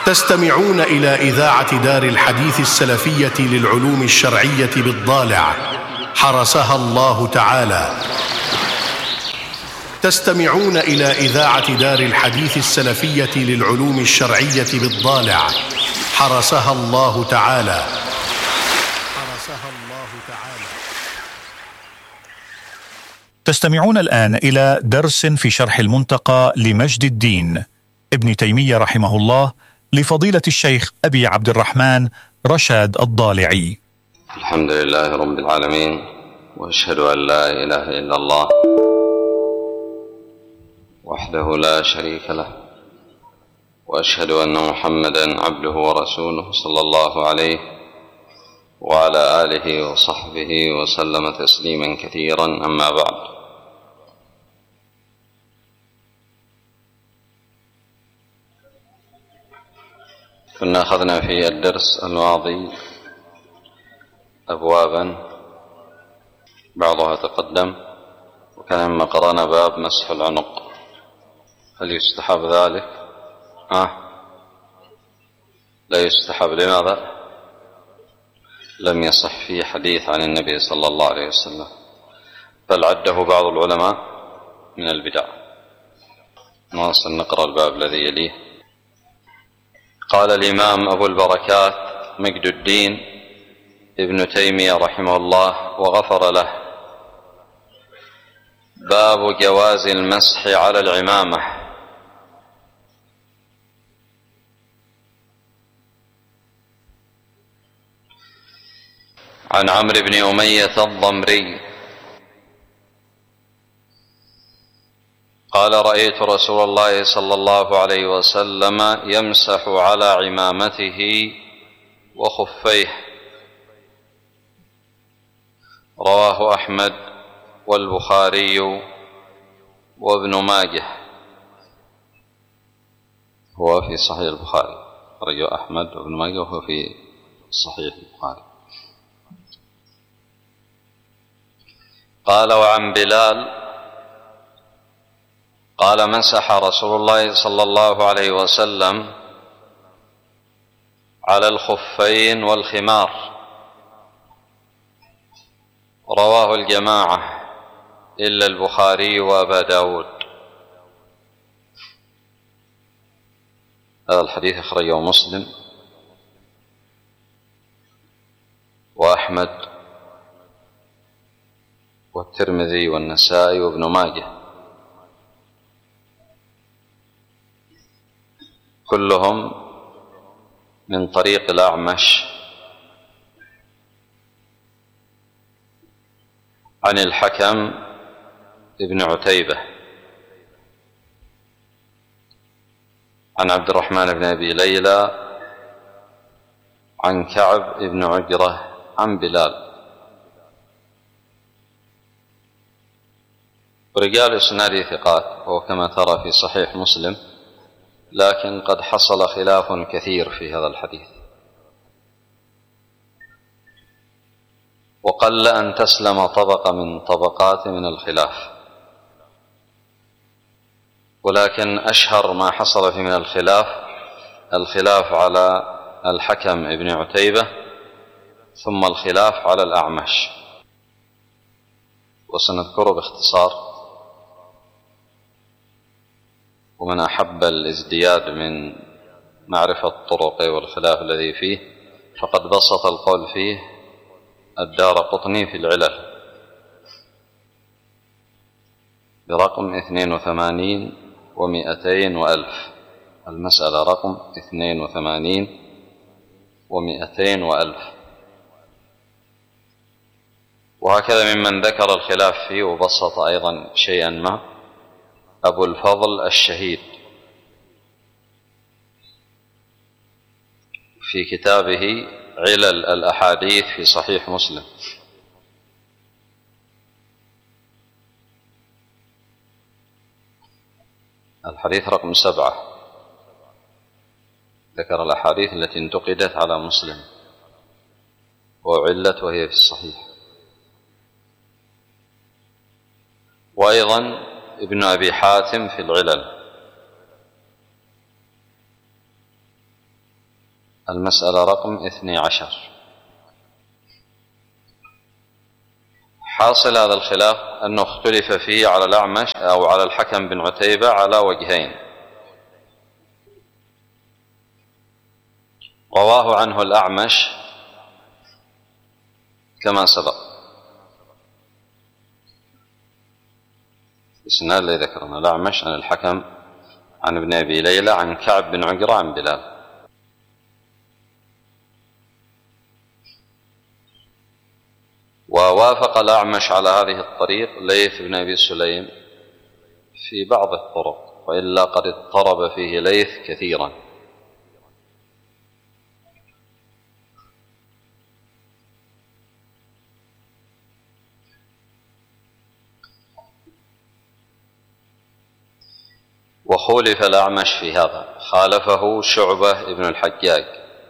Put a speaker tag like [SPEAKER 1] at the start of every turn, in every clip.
[SPEAKER 1] تستمعون إلى إذاعة دار الحديث السلفية للعلوم الشرعية بالضالع حرسها الله تعالى. تستمعون إلى إذاعة دار الحديث السلفية للعلوم الشرعية بالضالع حرسها الله تعالى.
[SPEAKER 2] تستمعون الآن إلى درس في شرح المنتقى لمجد الدين ابن تيمية رحمه الله لفضيلة الشيخ أبي عبد الرحمن رشاد الضالعي.
[SPEAKER 3] الحمد لله رب العالمين، وأشهد أن لا إله إلا الله وحده لا شريك له، وأشهد أن محمدًا عبده ورسوله صلى الله عليه وعلى آله وصحبه وسلم تسليمًا كثيرًا. أما بعد، كنا أخذنا في الدرس الماضي أبوابًا بعضها تقدم، وكان مما قرأنا باب مسح العنق. هل يستحب ذلك؟ لا يستحب. لماذا؟ لم يصح فيه حديث عن النبي صلى الله عليه وسلم، بل عده بعض العلماء من البدع. نواصل نقرأ الباب الذي يليه. قال الإمام أبو البركات مجد الدين ابن تيمية رحمه الله وغفر له: باب جواز المسح على العمامة. عن عمرو بن أمية الضمري قال: رأيت رسول الله صلى الله عليه وسلم يمسح على عمامته وخفيه. رواه أحمد والبخاري وابن ماجه. هو في صحيح البخاري، رواه أحمد وابن ماجه، وهو في صحيح البخاري. قال: وعن بلال قال: مسح رسول الله صلى الله عليه وسلم على الخفين والخمار. رواه الجماعة إلا البخاري وأبا داود. هذا الحديث أخرجه مسلم وأحمد والترمذي والنسائي وابن ماجه، كلهم من طريق الأعمش عن الحكم ابن عتيبة عن عبد الرحمن بن أبي ليلى عن كعب بن عجرة عن بلال. ورجال إسناده ثقات، وهو كما ترى في صحيح مسلم، لكن قد حصل خلاف كثير في هذا الحديث، وقل أن تسلم طبقة من طبقات من الخلاف. ولكن أشهر ما حصل في من الخلاف على الحكم ابن عتيبة، ثم الخلاف على الأعمش، وسنذكره باختصار. ومن أحب الازدياد من معرفة الطرق والخلاف الذي فيه فقد بسط القول فيه الدارقطني في العلل برقم 82 و200 وألف. المسألة رقم 82 و200 وألف. وهكذا ممن ذكر الخلاف فيه وبسط أيضا شيئا ما أبو الفضل الشهيد في كتابه علل الأحاديث في صحيح مسلم. الحديث رقم 7 ذكر الأحاديث التي انتقدت على مسلم وعلت وهي في الصحيح. وأيضا ابن أبي حاتم في العلل. المسألة رقم 12. حاصل هذا الخلاف أنه اختلف فيه على الأعمش أو على الحكم بن عتيبة على وجهين. رواه عنه الأعمش كما سبق، الإسناد الذي ذكرنا الأعمش عن الحكم عن ابن أبي ليلى عن كعب بن عجرة عن بلال. ووافق الأعمش على هذه الطريق ليث بن أبي سليم في بعض الطرق، وإلا قد اضطرب فيه ليث كثيرا. وخولف الأعمش في هذا، خالفه شعبة بن الحجاج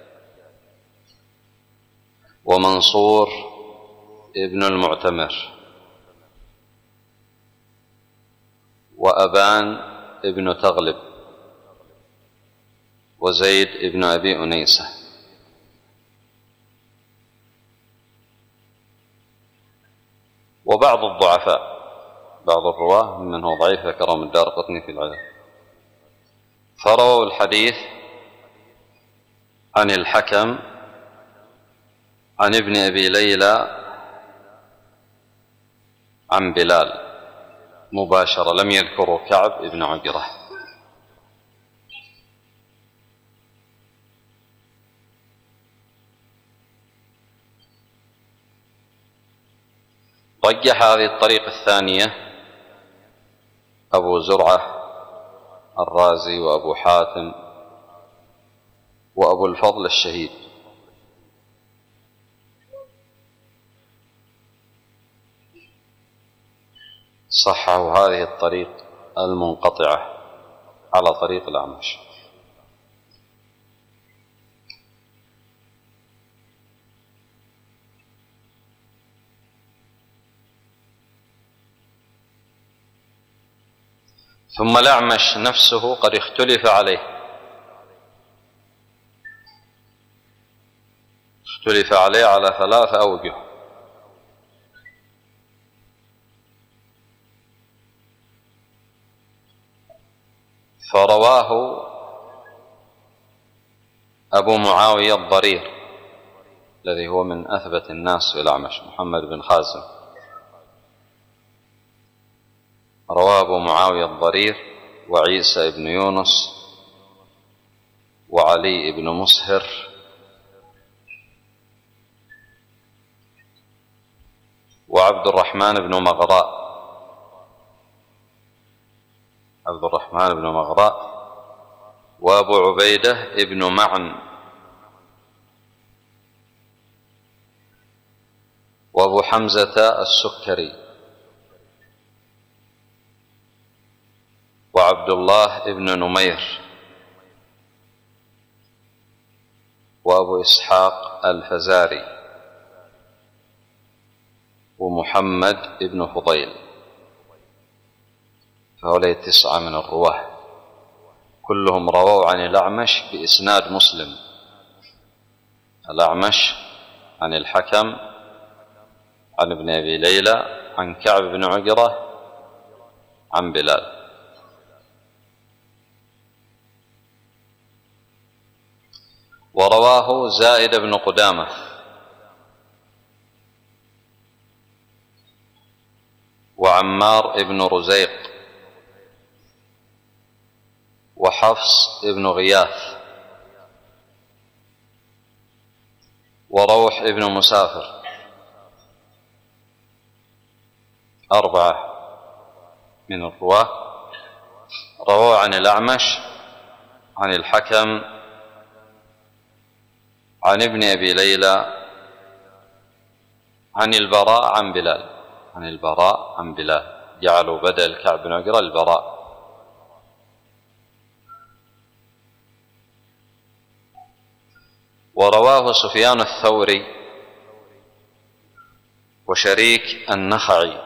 [SPEAKER 3] ومنصور ابن المعتمر وأبان ابن تغلب وزيد ابن أبي أنيسة. وبعض الضعفاء، بعض الرواة من هو ضعيف ذكرهم الدارقطني في العلل، فرووا الحديث عن الحكم عن ابن أبي ليلى عن بلال مباشرة، لم يذكروا كعب بن عجرة. رجح هذه الطريقة الثانية أبو زرعة الرازي وأبو حاتم وأبو الفضل الشهيد. صححوا هذه الطريق المنقطعة على طريق الأعمش. ثم الأعمش نفسه قد اختلف عليه، اختلف عليه على 3 أوجه. فرواه أبو معاوية الضرير الذي هو من أثبت الناس في الأعمش، محمد بن خازم، رواه أبو معاوية الضرير وعيسى بن يونس وعلي بن مسهر وعبد الرحمن بن مغراء، عبد الرحمن بن مغراء وأبو عبيدة بن معن وأبو حمزة السكري وعبد الله بن نمير وأبو إسحاق الفزاري ومحمد بن فضيل. فهؤلاء 9 من الرواه كلهم رووا عن الأعمش بإسناد مسلم. الأعمش عن الحكم عن ابن أبي ليلى عن كعب بن عجرة عن بلال. ورواه زائد بن قدامة وعمار بن رزيق وحفص بن غياث وروح بن مسافر، 4 من الرواة رووا عن الأعمش عن الحكم عن ابن أبي ليلى عن البراء عن بلال، عن البراء عن بلال، جعلوا بدل كعب بن عجرة البراء. ورواه سفيان الثوري وشريك النخعي.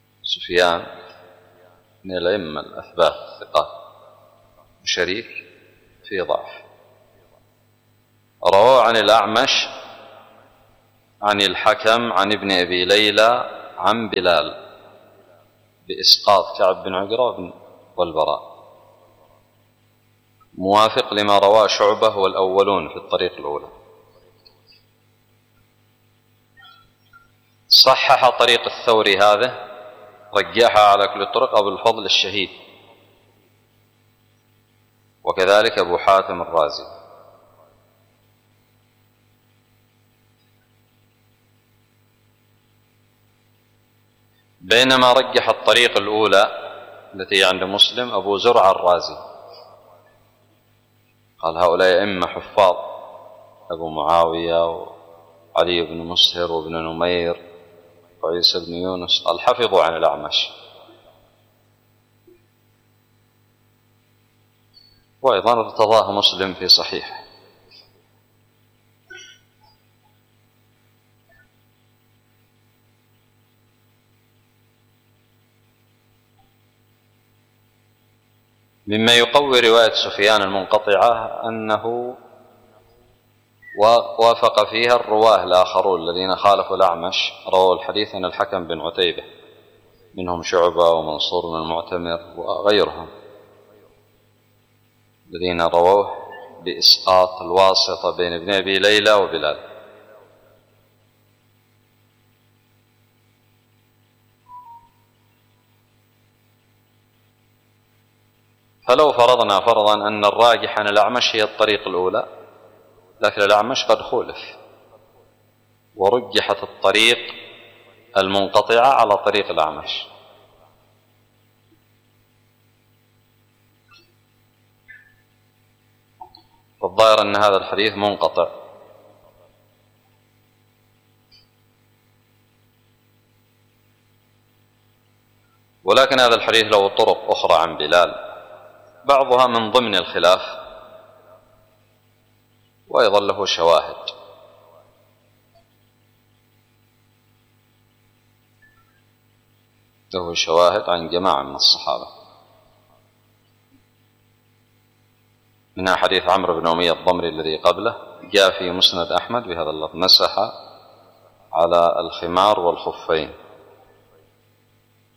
[SPEAKER 3] سفيان من الأئمة الأثبات الثقات، وشريك في ضعف. رواه عن الأعمش عن الحكم عن ابن أبي ليلى عن بلال بإسقاط كعب بن عجرة والبراء، موافق لما رواه شعبة والأولون في الطريق الأولى. صحح طريق الثوري هذا، رجحها على كل الطرق أبو الفضل الشهيد، وكذلك أبو حاتم الرازي. بينما رجح الطريق الأولى التي عند مسلم أبو زرع الرازي، قال هؤلاء أئمة حفاظ، أبو معاوية وعلي بن مسهر وابن نمير وعيسى بن يونس، قال حفظوا عن الأعمش. وأيضا ارتضاه مسلم في صحيحه. مما يقوي رواية سفيان المنقطعة أنه وافق فيها الرواه الآخرون الذين خالفوا الأعمش، رووا الحديث عن الحكم بن عتيبة، منهم شعبة ومنصور بن المعتمر وغيرهم، الذين رووه بإسقاط الواسطة بين ابن أبي ليلى وبلال. فلو فرضنا فرضا أن الراجح عن الأعمش هي الطريق الأولى، لكن الأعمش قد خولف ورجحت الطريق المنقطعة على طريق الأعمش. فالظاهر أن هذا الحديث منقطع، ولكن هذا الحديث له طرق أخرى عن بلال، بعضها من ضمن الخلاف وأيضا له شواهد. له شواهد عن جماعة من الصحابة، منها حديث عمرو بن أمية الضمري الذي قبله، جاء في مسند أحمد بهذا اللفظ: مسح على الخمار والخفين.